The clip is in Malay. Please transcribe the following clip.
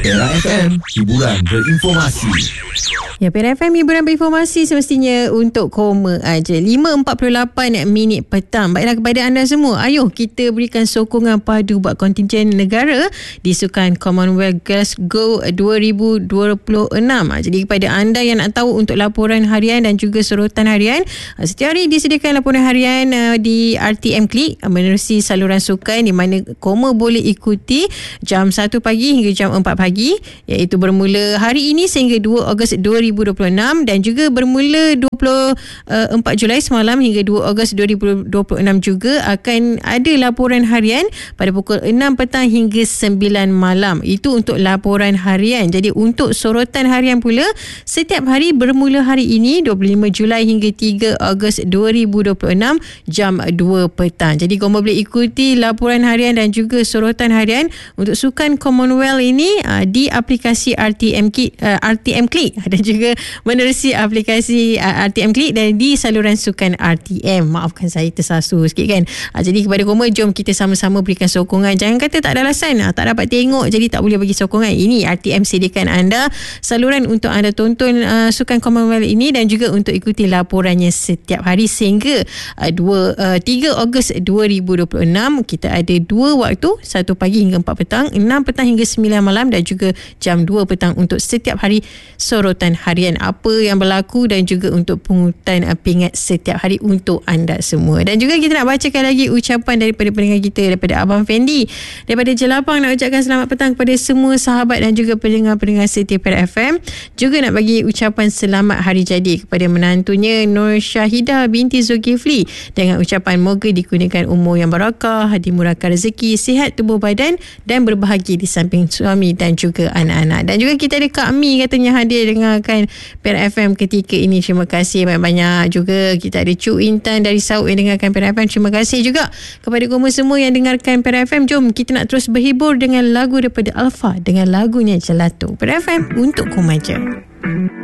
Perak FM, hiburan berinformasi. Ya, Perak FM hiburan berinformasi semestinya untuk koma aja. 5.48 minit petang. Baiklah kepada anda semua, ayuh kita berikan sokongan padu buat kontingen negara di Sukan Commonwealth Glasgow 2026. Jadi kepada anda yang nak tahu untuk laporan harian dan juga sorotan harian, setiap hari disediakan laporan harian di RTM Klik menerusi saluran sukan di mana koma boleh ikuti jam 1 pagi hingga jam 4 pagi, iaitu bermula hari ini sehingga 2 Ogos 2026 dan juga bermula 24 Julai semalam hingga 2 Ogos 2026 juga akan ada laporan harian pada pukul 6 petang hingga 9 malam. Itu untuk laporan harian. Jadi untuk sorotan harian pula, setiap hari bermula hari ini 25 Julai hingga 3 Ogos 2026 jam 2 petang. Jadi korang boleh ikuti laporan harian dan juga sorotan harian untuk Sukan Commonwealth ini di aplikasi RTM Klik dan juga menerusi aplikasi RTM Klik dan di saluran sukan RTM. Maafkan saya tersasu sikit kan. Jadi kepada korang, jom kita sama-sama berikan sokongan. Jangan kata tak ada alasan, tak dapat tengok jadi tak boleh bagi sokongan. Ini RTM sediakan anda saluran untuk anda tonton Sukan Commonwealth ini dan juga untuk ikuti laporannya setiap hari sehingga 3 Ogos 2026. Kita ada 2 waktu, 1 pagi hingga 4 petang, 6 petang hingga 9 malam dan juga jam 2 petang untuk setiap hari sorotan harian apa yang berlaku dan juga untuk pungutan pingat setiap hari untuk anda semua. Dan juga kita nak bacakan lagi ucapan daripada pendengar kita, daripada Abang Fendi daripada Jelapang. Nak ucapkan selamat petang kepada semua sahabat dan juga pendengar-pendengar setia Perak FM. Juga nak bagi ucapan selamat hari jadi kepada menantunya Nur Syahidah binti Zulkifli dengan ucapan moga dikurniakan umur yang barakah, dimurahkan rezeki, sihat tubuh badan dan berbahagia di samping suami dan juga anak-anak. Dan juga kita ada Kak Mi katanya hadir dengarkan Perak FM ketika ini. Terima kasih banyak-banyak. Juga kita ada Cuk Intan dari Saud yang dengarkan Perak FM. Terima kasih juga kepada kamu semua yang dengarkan Perak FM. Jom kita nak terus berhibur dengan lagu daripada Alfa dengan lagunya Gelato. Perak FM untuk Komaja.